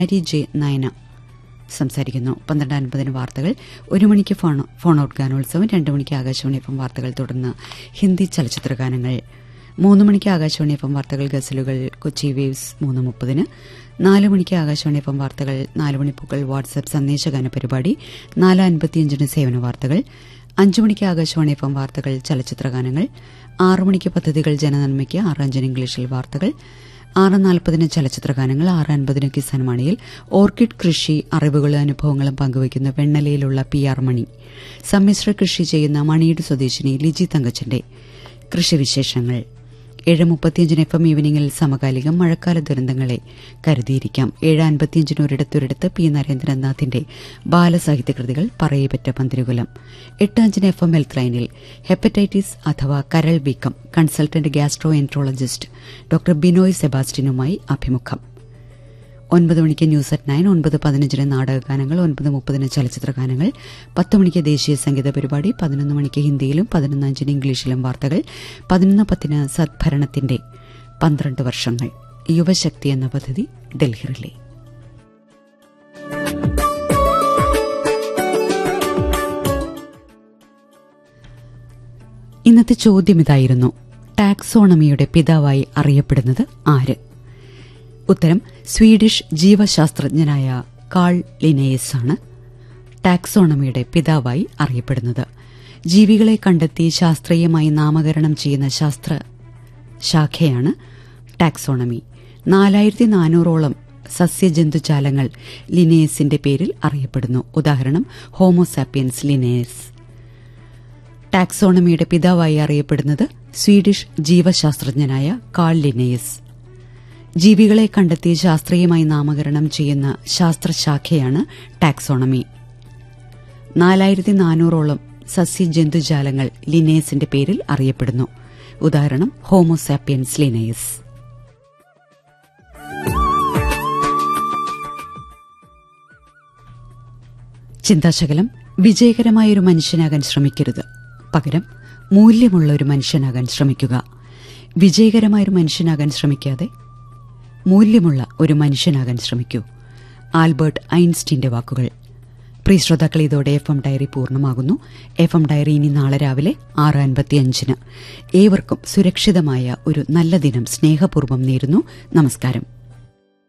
Hari J Nayana സംസാരിക്കുന്നു. 12:50 വാർത്തകൾ, 1 മണിക്ക് ഫോൺ ഔട്ട് ഗാനോത്സവം, 2 മണിക്ക് ആകാശവാണി എഫ് എം വാർത്തകൾ, തുടർന്ന് ഹിന്ദി ചലച്ചിത്ര ഗാനങ്ങൾ, 3 മണിക്ക് ആകാശവാണി എഫ് എം വാർത്തകൾ ഗസലുകൾ കൊച്ചി വേവ്സ് 3:30, 4 മണിക്ക് ആകാശവാണി എഫ് എം വാർത്തകൾ 4 മണിപ്പൂക്കൾ വാട്സ്ആപ്പ് സന്ദേശഗാന പരിപാടി, 4:55 സേവന വാർത്തകൾ, 5 മണിക്ക് ആകാശവാണി എഫ് എം വാർത്തകൾ ചലച്ചിത്ര ഗാനങ്ങൾ, 6 മണിക്ക് പദ്ധതികൾ ജനനന്മയ്ക്ക്, 6:05 ഇംഗ്ലീഷിൽ വാർത്തകൾ, 6:40 ചലച്ചിത്ര ഗാനങ്ങൾ, 6:50 കിസാൻ മണിയിൽ ഓർക്കിഡ് കൃഷി അറിവുകളും അനുഭവങ്ങളും പങ്കുവയ്ക്കുന്ന വെണ്ണലയിലുള്ള PR മണി, സമ്മിശ്ര കൃഷി ചെയ്യുന്ന മണിയുടെ സ്വദേശിനി ലിജി തങ്കച്ചന്റെ കൃഷിവിശേഷങ്ങൾ, 7:35 FM ഈവനിംഗിൽ സമകാലികം മഴക്കാല ദുരന്തങ്ങളെ കരുതിയിരിക്കാം, 7:55 ഒരിടത്തൊരിടത്ത് പി നരേന്ദ്രനാഥിന്റെ ബാലസാഹിത്യകൃതികൾ പറയപ്പെട്ട പന്തിരുകുലം, 8:05 FM ഹെൽത്ത് ലൈനിൽ ഹെപ്പറ്റൈറ്റിസ് അഥവാ കരൾ വീക്കം consultant gastro enterologist doctor Binoy സെബാസ്റ്റ്യനുമായി അഭിമുഖം, 9 മണിക്ക് ന്യൂസ് അറ്റ് 9, 9:15 നാടകഗാനങ്ങൾ, 9:30 ചലച്ചിത്ര ഗാനങ്ങൾ, 10 മണിക്ക് ദേശീയ സംഗീത പരിപാടി, 11 മണിക്ക് ഹിന്ദിയിലും 11:05 ഇംഗ്ലീഷിലും വാർത്തകൾ, 11:10 സദ്ഭരണത്തിന്റെ 12 വർഷങ്ങൾ യുവശക്തി എന്ന പദ്ധതി ഡൽഹി റിലേ. ഇന്നത്തെ ചോദ്യം ഇതായിരുന്നു: ടാക്സോണമിയുടെ പിതാവായി അറിയപ്പെടുന്നത് ആര്? ഉത്തരം സ്വീഡിഷ് ജീവശാസ്ത്രജ്ഞനായ കാൾ ലിനേയസ് ആണ് ടാക്സോണമിയുടെ പിതാവായി അറിയപ്പെടുന്നത്. ജീവികളെ കണ്ടെത്തി ശാസ്ത്രീയമായി നാമകരണം ചെയ്യുന്ന ശാസ്ത്ര ശാഖയാണ് ടാക്സോണമി. 4400ഓളം സസ്യജന്തുജാലങ്ങൾ ലിനേയസിന്റെ പേരിൽ അറിയപ്പെടുന്നു. ഉദാഹരണം ഹോമോസാപ്പിയൻസ് ലിനേയസ്. ടാക്സോണമിയുടെ പിതാവായി അറിയപ്പെടുന്നത് സ്വീഡിഷ് ജീവശാസ്ത്രജ്ഞനായ കാൾ ലിനേയസ്. ജീവികളെ കണ്ടെത്തി ശാസ്ത്രീയമായി നാമകരണം ചെയ്യുന്ന ശാസ്ത്രശാഖയാണ് ടാക്സോണമി. 4400ഓളം സസ്യജന്തുജാലങ്ങൾ ലിനേയസിന്റെ പേരിൽ അറിയപ്പെടുന്നു. ഉദാഹരണം ഹോമോസാപ്പിയൻസ് ലിനേയസ്. ചിന്താശകലം: വിജയകരമായൊരു മനുഷ്യനാകാൻ ശ്രമിക്കരുത്, പകരം മൂല്യമുള്ള ഒരു മനുഷ്യനാകാൻ ശ്രമിക്കുക. വിജയകരമായൊരു മനുഷ്യനാകാൻ ശ്രമിക്കാതെ മൂല്യമുള്ള ഒരു മനുഷ്യനാകാൻ ശ്രമിക്കൂ. ആൽബർട്ട് ഐൻസ്റ്റീന്റെ വാക്കുകൾ. പ്രിയ ശ്രോതാക്കൾ, ഇതോടെ FM ഡയറി പൂർണ്ണമാകുന്നു. FM ഡയറി ഇനി നാളെ രാവിലെ 6:55. ഏവർക്കും സുരക്ഷിതമായ ഒരു നല്ല ദിനം സ്നേഹപൂർവ്വം നേരുന്നു. നമസ്കാരം.